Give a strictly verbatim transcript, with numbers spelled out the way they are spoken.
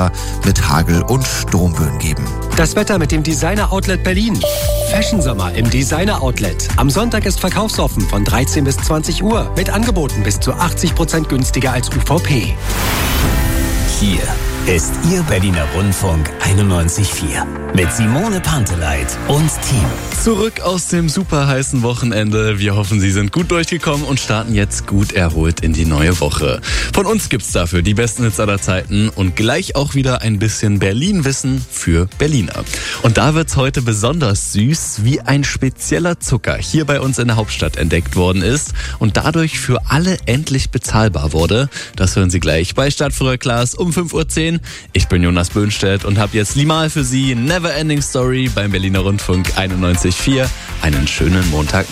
Gewitter mit Hagel und Sturmböen geben. Das Wetter mit dem Designer Outlet Berlin. Fashion Sommer im Designer Outlet. Am Sonntag ist verkaufsoffen von dreizehn bis zwanzig Uhr mit Angeboten bis zu achtzig Prozent günstiger als U V P. Hier ist Ihr Berliner Rundfunk einundneunzig Komma vier mit Simone Panteleit und Team. Zurück aus dem super heißen Wochenende. Wir hoffen, Sie sind gut durchgekommen und starten jetzt gut erholt in die neue Woche. Von uns gibt's dafür die besten Hits aller Zeiten und gleich auch wieder ein bisschen Berlin-Wissen für Berliner. Und da wird's heute besonders süß, wie ein spezieller Zucker hier bei uns in der Hauptstadt entdeckt worden ist und dadurch für alle endlich bezahlbar wurde. Das hören Sie gleich bei Stadtfrüher Class um fünf Uhr zehn. Ich bin Jonas Böhnstedt und habe jetzt Limal für Sie Never Ending Story beim Berliner Rundfunk einundneunzig Komma vier. Einen schönen Montagmorgen.